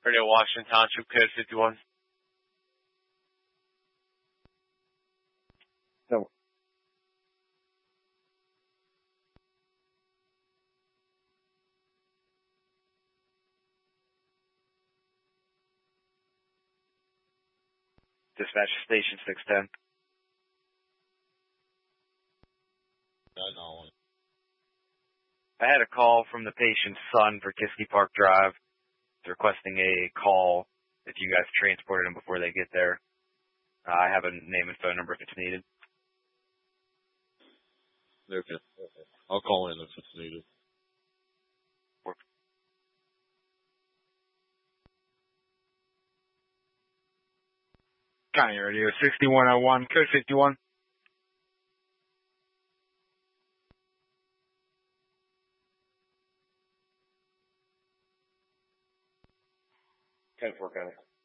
Radio Washington Township, code 51. No. Dispatch station 610. I had a call from the patient's son for Kiski Park Drive. He's requesting a call if you guys transported him before they get there. I have a name and phone number if it's needed. Okay. I'll call in if it's needed. County Radio 6101, code 51. County.